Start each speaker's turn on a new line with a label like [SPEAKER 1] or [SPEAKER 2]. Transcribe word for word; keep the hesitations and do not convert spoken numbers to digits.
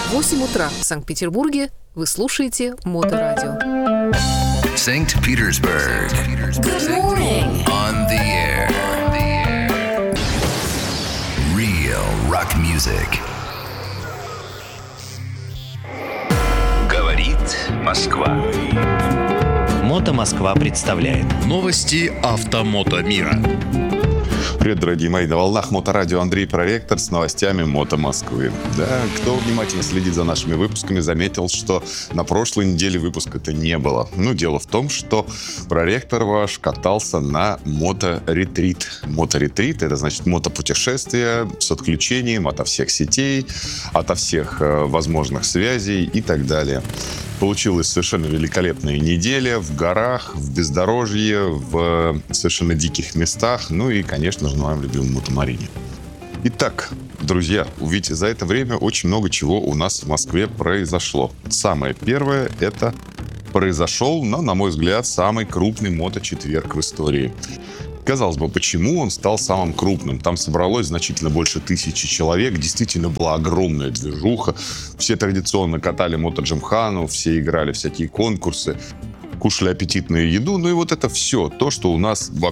[SPEAKER 1] восемь утра в Санкт-Петербурге. Вы слушаете Моторадио.
[SPEAKER 2] Санкт-Петербург.
[SPEAKER 3] Good morning.
[SPEAKER 2] On the air. Real rock music. Говорит Москва.
[SPEAKER 4] Мото Москва представляет
[SPEAKER 5] новости автомото мира.
[SPEAKER 6] Привет, дорогие мои, на волнах Моторадио Андрей Проректор с новостями Мото Москвы. Да, кто внимательно следит за нашими выпусками, заметил, что на прошлой неделе выпуска-то не было. Ну, дело в том, что Проректор ваш катался на мото-ретрит. Мото-ретрит — это значит мотопутешествие с отключением ото всех сетей, ото всех э, возможных связей и так далее. Получилась совершенно великолепная неделя в горах, в бездорожье, в совершенно диких местах, ну и, конечно же, на моем любимом мотомарине. Итак, друзья, увидите, за это время очень много чего у нас в Москве произошло. Самое первое — это произошел, ну, на мой взгляд, самый крупный моточетверг в истории. Казалось бы, почему он стал самым крупным? Там собралось значительно больше тысячи человек. Действительно была огромная движуха. Все традиционно катали мотоджимхану, все играли всякие конкурсы, кушали аппетитную еду. Ну и вот это все. То, что у нас